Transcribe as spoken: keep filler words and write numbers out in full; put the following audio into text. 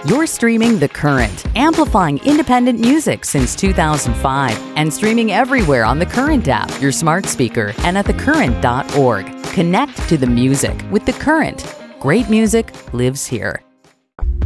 You're streaming The Current, amplifying independent music since two thousand five and streaming everywhere on The Current app, your smart speaker, and at the current dot org. Connect to the music with The Current. Great music lives here.